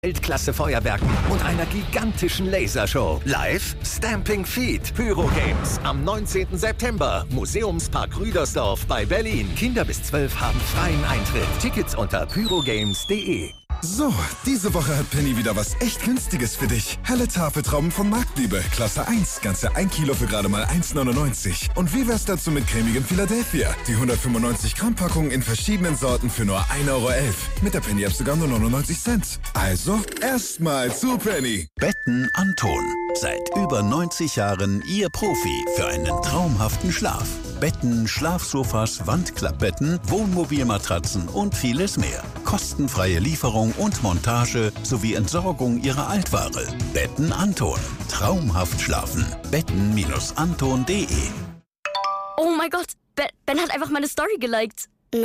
Weltklasse-Feuerwerken und einer gigantischen Lasershow. Live Stamping Feet, Pyro Games am 19. September. Museumspark Rüdersdorf bei Berlin. Kinder bis 12 haben freien Eintritt. Tickets unter pyrogames.de. So, diese Woche hat Penny wieder was echt Günstiges für dich. Helle Tafeltrauben von Marktliebe, Klasse 1, ganze 1 Kilo für gerade mal 1,99. Und wie wär's dazu mit cremigem Philadelphia? Die 195 Gramm Packung in verschiedenen Sorten für nur 1,11 Euro. Mit der Penny-App sogar nur 99 Cent. Also, erstmal zu Penny. Betten Anton. Seit über 90 Jahren Ihr Profi für einen traumhaften Schlaf. Betten, Schlafsofas, Wandklappbetten, Wohnmobilmatratzen und vieles mehr. Kostenfreie Lieferung und Montage sowie Entsorgung Ihrer Altware. Betten Anton. Traumhaft schlafen. Betten-anton.de. Oh mein Gott, Ben hat einfach meine Story geliked.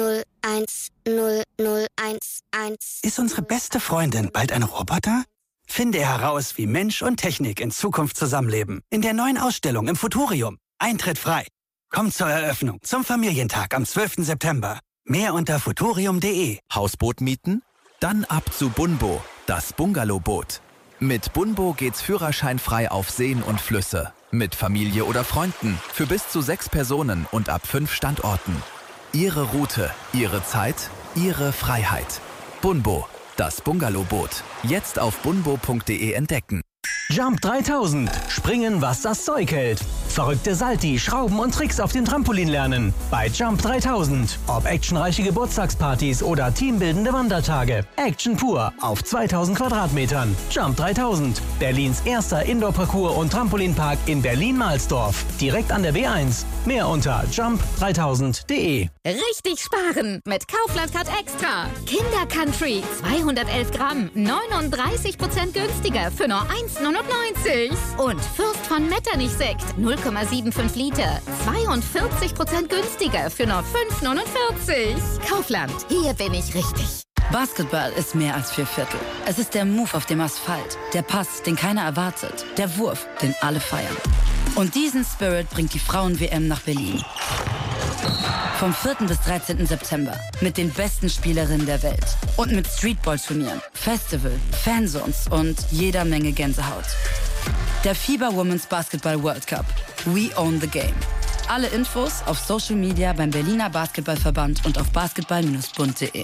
010011. Ist unsere beste Freundin bald ein Roboter? Finde heraus, wie Mensch und Technik in Zukunft zusammenleben. In der neuen Ausstellung im Futurium. Eintritt frei. Kommt zur Eröffnung zum Familientag am 12. September. Mehr unter futurium.de. Hausboot mieten? Dann ab zu Bunbo, das Bungalowboot. Mit Bunbo geht's führerscheinfrei auf Seen und Flüsse. Mit Familie oder Freunden, für bis zu 6 Personen und ab 5 Standorten. Ihre Route, Ihre Zeit, Ihre Freiheit. Bunbo, das Bungalowboot. Jetzt auf bunbo.de entdecken. Jump 3000. Springen, was das Zeug hält. Verrückte Salti, Schrauben und Tricks auf dem Trampolin lernen. Bei Jump 3000. Ob actionreiche Geburtstagspartys oder teambildende Wandertage. Action pur auf 2000 Quadratmetern. Jump 3000. Berlins erster Indoor-Parcours- und Trampolinpark in Berlin-Mahlsdorf. Direkt an der B1. Mehr unter jump3000.de. Richtig sparen mit Kaufland Card Extra. Kinder Country 211 Gramm, 39% günstiger für nur 1,99. Und Fürst von Metternich Sekt 0,75 Liter, 42% günstiger für nur 5,49. Kaufland, hier bin ich richtig. Basketball ist mehr als 4/4. Es ist der Move auf dem Asphalt, der Pass, den keiner erwartet, der Wurf, den alle feiern. Und diesen Spirit bringt die Frauen-WM nach Berlin. Vom 4. bis 13. September mit den besten Spielerinnen der Welt. Und mit Streetball-Turnieren, Festival, Fanzones und jeder Menge Gänsehaut. Der FIBA Women's Basketball World Cup. We own the game. Alle Infos auf Social Media beim Berliner Basketballverband und auf basketball-bund.de.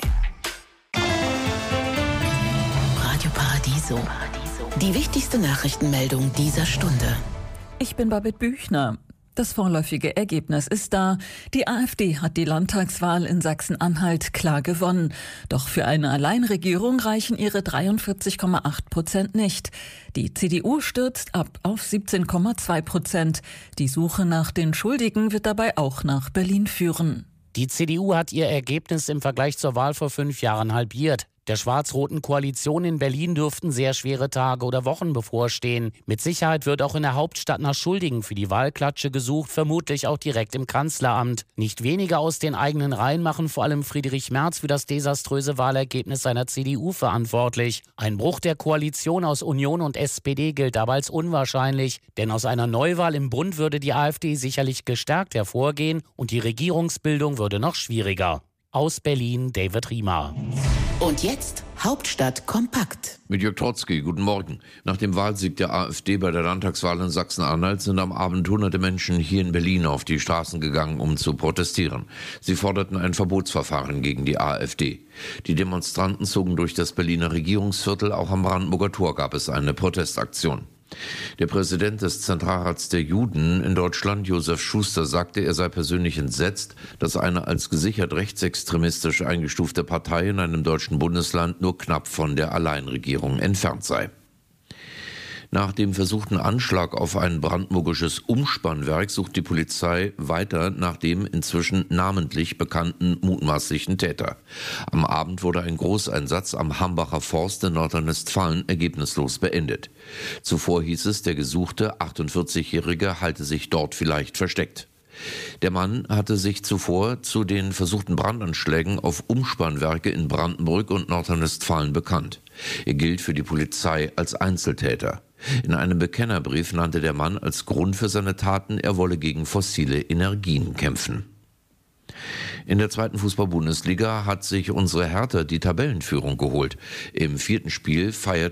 Radio Paradiso. Die wichtigste Nachrichtenmeldung dieser Stunde. Ich bin Babette Büchner. Das vorläufige Ergebnis ist da. Die AfD hat die Landtagswahl in Sachsen-Anhalt klar gewonnen. Doch für eine Alleinregierung reichen ihre 43,8% nicht. Die CDU stürzt ab auf 17,2%. Die Suche nach den Schuldigen wird dabei auch nach Berlin führen. Die CDU hat ihr Ergebnis im Vergleich zur Wahl vor 5 Jahren halbiert. Der schwarz-roten Koalition in Berlin dürften sehr schwere Tage oder Wochen bevorstehen. Mit Sicherheit wird auch in der Hauptstadt nach Schuldigen für die Wahlklatsche gesucht, vermutlich auch direkt im Kanzleramt. Nicht wenige aus den eigenen Reihen machen vor allem Friedrich Merz für das desaströse Wahlergebnis seiner CDU verantwortlich. Ein Bruch der Koalition aus Union und SPD gilt aber als unwahrscheinlich, denn aus einer Neuwahl im Bund würde die AfD sicherlich gestärkt hervorgehen und die Regierungsbildung würde noch schwieriger. Aus Berlin, David Riemer. Und jetzt Hauptstadt kompakt. Mit Jörg Trotzki, guten Morgen. Nach dem Wahlsieg der AfD bei der Landtagswahl in Sachsen-Anhalt sind am Abend hunderte Menschen hier in Berlin auf die Straßen gegangen, um zu protestieren. Sie forderten ein Verbotsverfahren gegen die AfD. Die Demonstranten zogen durch das Berliner Regierungsviertel, auch am Brandenburger Tor gab es eine Protestaktion. Der Präsident des Zentralrats der Juden in Deutschland, Josef Schuster, sagte, er sei persönlich entsetzt, dass eine als gesichert rechtsextremistisch eingestufte Partei in einem deutschen Bundesland nur knapp von der Alleinregierung entfernt sei. Nach dem versuchten Anschlag auf ein brandenburgisches Umspannwerk sucht die Polizei weiter nach dem inzwischen namentlich bekannten mutmaßlichen Täter. Am Abend wurde ein Großeinsatz am Hambacher Forst in Nordrhein-Westfalen ergebnislos beendet. Zuvor hieß es, der gesuchte 48-Jährige halte sich dort vielleicht versteckt. Der Mann hatte sich zuvor zu den versuchten Brandanschlägen auf Umspannwerke in Brandenburg und Nordrhein-Westfalen bekannt. Er gilt für die Polizei als Einzeltäter. In einem Bekennerbrief nannte der Mann als Grund für seine Taten, er wolle gegen fossile Energien kämpfen. In der 2. Fußball-Bundesliga hat sich unsere Hertha die Tabellenführung geholt. Im 4. Spiel feiert